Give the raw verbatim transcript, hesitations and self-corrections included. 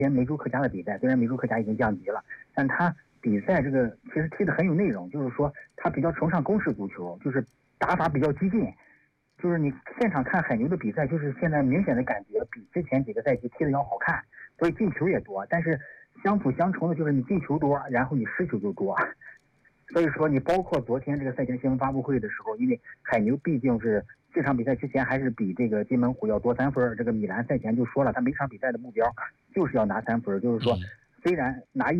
天梅州客家的比赛，虽然梅州客家已经降级了，但他比赛这个其实踢得很有内容，就是说他比较崇尚攻势足球，就是打法比较激进。就是你现场看海牛的比赛，就是现在明显的感觉比之前几个赛季踢得要好看，所以进球也多。但是相辅相成的就是你进球多，然后你失球就多。所以说你包括昨天这个赛前新闻发布会的时候，因为海牛毕竟是这场比赛之前还是比这个金门虎要多三分，这个米兰赛前就说了，他每场比赛的目标就是要拿三分，就是说虽然拿一